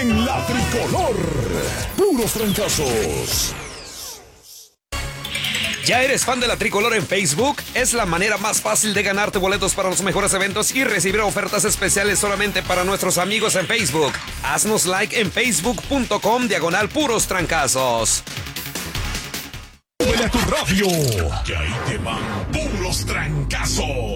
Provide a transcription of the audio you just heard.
en la tricolor. Puros trancazos. ¿Ya eres fan de la Tricolor en Facebook? Es la manera más fácil de ganarte boletos para los mejores eventos y recibir ofertas especiales solamente para nuestros amigos en Facebook. Haznos like en facebook.com/puros trancazos. Súbele a tu radio, que ahí te van puros trancazos.